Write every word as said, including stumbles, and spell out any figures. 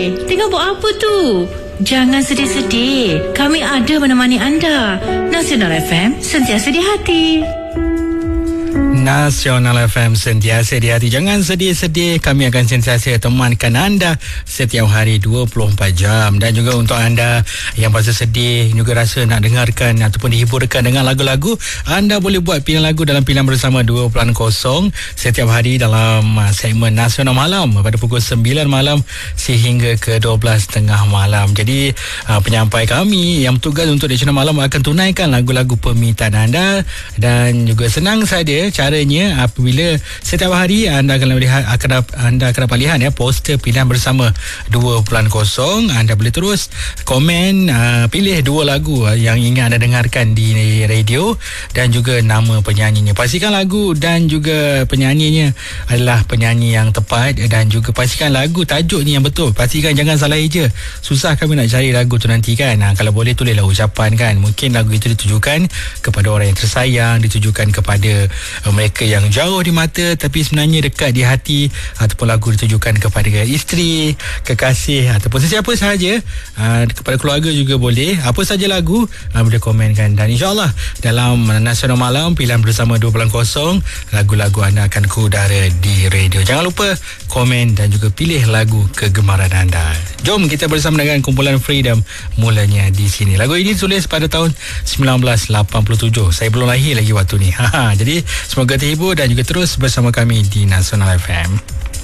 tengah buat apa tu? Jangan sedih-sedih. Kami ada menemani anda. Nasional F M, sentiasa di hati. Nasional F M, sentiasa di hati. Jangan sedih-sedih. Kami akan sentiasa temankan anda setiap hari dua puluh empat jam. Dan juga untuk anda yang rasa sedih, juga rasa nak dengarkan ataupun dihiburkan dengan lagu-lagu, anda boleh buat pilihan lagu dalam Pilihan Bersama dua kosong setiap hari dalam uh, segmen Nasional Malam pada pukul sembilan malam sehingga ke dua belas tengah malam. Jadi uh, penyampai kami yang bertugas untuk Nasional Malam akan tunaikan lagu-lagu permintaan anda. Dan juga senang saja caranya, apabila setiap hari anda akan lihat, akan anda akan dapat lihat ya poster Pilihan Bersama dua kosong. Anda boleh terus komen, uh, pilih dua lagu uh, yang ingin anda dengarkan di radio dan juga nama penyanyinya. Pastikan lagu dan juga penyanyinya adalah penyanyi yang tepat, dan juga pastikan lagu tajuknya yang betul. Pastikan jangan salah eja. Susah kami nak cari lagu tu nanti kan. Nah, kalau boleh tulislah ucapan kan. Mungkin lagu itu ditujukan kepada orang yang tersayang, ditujukan kepada uh, mereka yang jauh di mata tapi sebenarnya dekat di hati, ataupun lagu ditujukan kepada isteri, kekasih, ataupun sesiapa sahaja, uh, kepada keluarga juga boleh. Apa saja lagu uh, boleh komenkan. Dan insyaAllah dalam Nasional Malam Pilihan Bersama dua kosong, lagu-lagu anda akan ke udara di radio. Jangan lupa komen dan juga pilih lagu kegemaran anda. Jom kita bersama dengan kumpulan Freedom, mulanya di sini. Lagu ini tulis pada tahun sembilan belas lapan puluh tujuh. Saya belum lahir lagi waktu ni. Jadi semoga terhibur dan juga terus bersama kami di Nasional F M.